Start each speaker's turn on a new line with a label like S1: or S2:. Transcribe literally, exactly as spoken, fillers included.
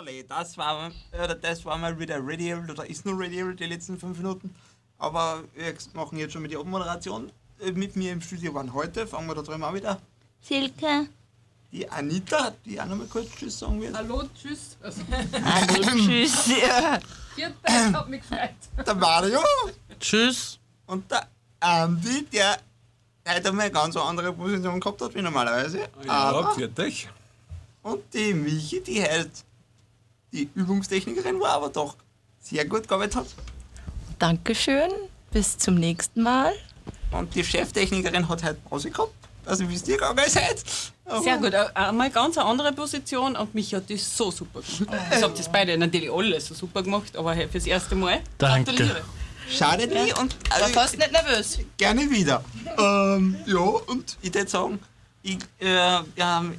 S1: Superlay, das war, äh, das war mal wieder Radial, oder ist nur Radial die letzten fünf Minuten. Aber wir machen jetzt schon mit der Abmoderation. Äh, mit mir im Studio waren heute, fangen wir da drüben auch wieder.
S2: Silke.
S1: Die Anita, die auch nochmal kurz Tschüss sagen wird.
S3: Hallo, tschüss. Also,
S2: Hallo, tschüss. Ja.
S3: vierte, ich hab mich gefreut.
S1: Der Mario.
S4: Tschüss.
S1: Und der Andi, der heute mal eine ganz andere Position gehabt hat wie normalerweise.
S5: Ja,
S1: Aber,
S5: fertig.
S1: und die Michi, die halt die Übungstechnikerin war, aber doch sehr gut gearbeitet hat.
S2: Dankeschön. Bis zum nächsten Mal.
S1: Und die Cheftechnikerin hat halt Pause gehabt. Also wisst ihr gar nicht seid.
S3: Sehr gut, äh, einmal ganz eine andere Position und mich hat das so super gemacht. Das habt ihr beide natürlich alle so super gemacht, aber hey, fürs erste Mal.
S4: Danke.
S3: Gratuliere.
S1: Schadet nie und
S2: War
S1: also,
S2: fast nicht nervös.
S1: gerne wieder. ähm, ja, und ich würde sagen, ich, äh, wir haben